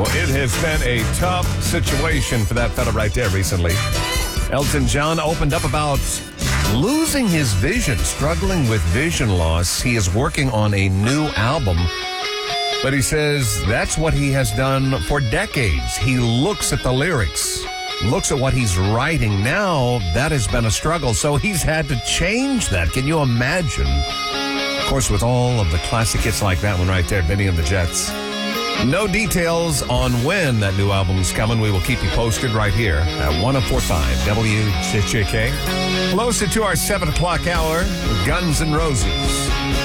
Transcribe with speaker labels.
Speaker 1: Well, it has been a tough situation for that fella right there recently. Elton John opened up about losing his vision, struggling with vision loss. He is working on a new album, but he says that's what he has done for decades. He looks at the lyrics, looks at what he's writing. Now that has been a struggle, so he's had to change that. Can you imagine? Of course, with all of the classic hits like that one right there, Benny and the Jets. No details on when that new album's coming. We will keep you posted right here at 104.5 WJJK. Closer to our 7 o'clock hour with Guns N' Roses.